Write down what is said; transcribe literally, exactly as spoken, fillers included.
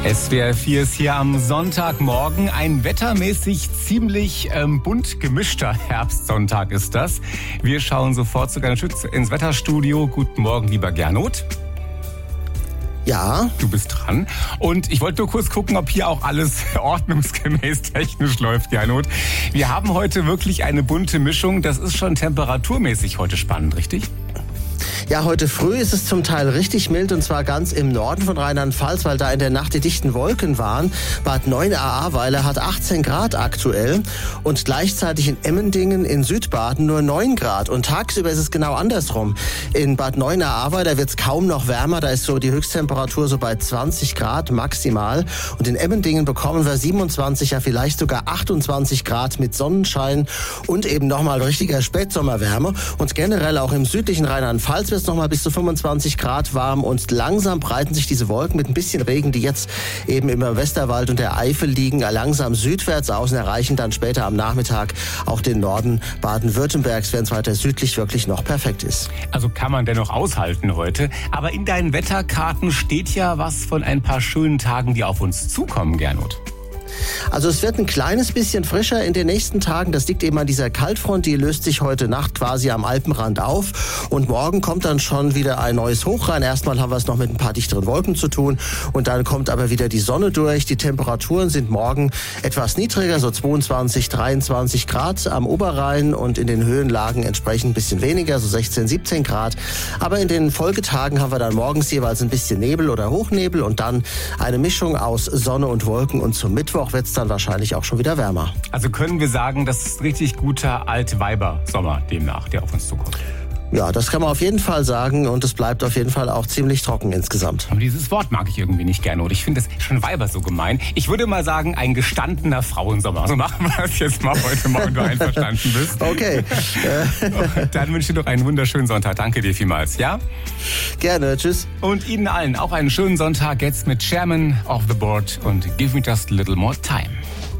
S W R vier ist hier am Sonntagmorgen. Ein wettermäßig ziemlich ähm, bunt gemischter Herbstsonntag ist das. Wir schauen sofort zu Gernot Schütz ins Wetterstudio. Guten Morgen, lieber Gernot. Ja. Du bist dran. Und ich wollte nur kurz gucken, ob hier auch alles ordnungsgemäß technisch läuft, Gernot. Wir haben heute wirklich eine bunte Mischung. Das ist schon temperaturmäßig heute spannend, richtig? Ja, heute früh ist es zum Teil richtig mild und zwar ganz im Norden von Rheinland-Pfalz, weil da in der Nacht die dichten Wolken waren. Bad Neuenahr-Ahrweiler hat achtzehn Grad aktuell und gleichzeitig in Emmendingen in Südbaden nur neun Grad. Und tagsüber ist es genau andersrum. In Bad Neuenahr-Ahrweiler wird es kaum noch wärmer, da ist so die Höchsttemperatur so bei zwanzig Grad maximal. Und in Emmendingen bekommen wir siebenundzwanzig, ja vielleicht sogar achtundzwanzig Grad mit Sonnenschein und eben nochmal richtiger Spätsommerwärme. Und generell auch im südlichen Rheinland-Pfalz wird es nochmal bis zu fünfundzwanzig Grad warm und langsam breiten sich diese Wolken mit ein bisschen Regen, die jetzt eben im Westerwald und der Eifel liegen, langsam südwärts aus und erreichen dann später am Nachmittag auch den Norden Baden-Württembergs, während es weiter südlich wirklich noch perfekt ist. Also kann man dennoch aushalten heute. Aber in deinen Wetterkarten steht ja was von ein paar schönen Tagen, die auf uns zukommen, Gernot. Also es wird ein kleines bisschen frischer in den nächsten Tagen. Das liegt eben an dieser Kaltfront, die löst sich heute Nacht quasi am Alpenrand auf. Und morgen kommt dann schon wieder ein neues Hoch rein. Erstmal haben wir es noch mit ein paar dichteren Wolken zu tun. Und dann kommt aber wieder die Sonne durch. Die Temperaturen sind morgen etwas niedriger, so zweiundzwanzig, dreiundzwanzig Grad am Oberrhein und in den Höhenlagen entsprechend ein bisschen weniger, so sechzehn, siebzehn Grad. Aber in den Folgetagen haben wir dann morgens jeweils ein bisschen Nebel oder Hochnebel und dann eine Mischung aus Sonne und Wolken. Und zum Mittwoch wird es dann wahrscheinlich auch schon wieder wärmer. Also können wir sagen, das ist richtig guter Altweiber-Sommer demnach, der auf uns zukommt. Ja, das kann man auf jeden Fall sagen und es bleibt auf jeden Fall auch ziemlich trocken insgesamt. Aber dieses Wort mag ich irgendwie nicht gerne und ich finde das schon Weiber so gemein. Ich würde mal sagen, ein gestandener Frauensommer. So machen wir das jetzt mal heute mal, wenn du einverstanden bist. Okay. Dann wünsche ich dir doch einen wunderschönen Sonntag. Danke dir vielmals, ja? Gerne, tschüss. Und Ihnen allen auch einen schönen Sonntag jetzt mit Chairman of the Board und Give Me Just a Little More Time.